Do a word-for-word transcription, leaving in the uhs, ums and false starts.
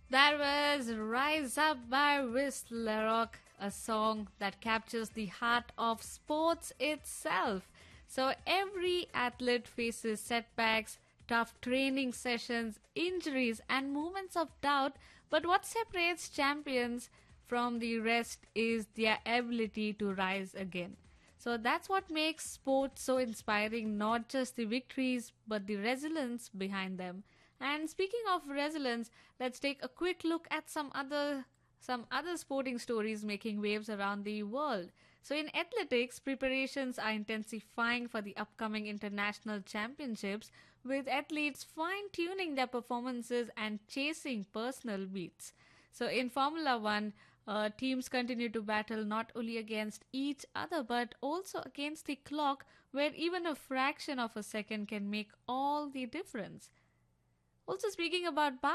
That was Rise Up by Whistler, a song that captures the heart of sports itself. So every athlete faces setbacks, tough training sessions, injuries, and moments of doubt. But what separates champions from the rest is their ability to rise again. So that's what makes sports so inspiring, not just the victories, but the resilience behind them. And speaking of resilience, let's take a quick look at some other some other sporting stories making waves around the world. So in athletics, preparations are intensifying for the upcoming international championships, with athletes fine-tuning their performances and chasing personal beats. So in Formula One, uh, teams continue to battle not only against each other but also against the clock, where even a fraction of a second can make all the difference. Also, speaking about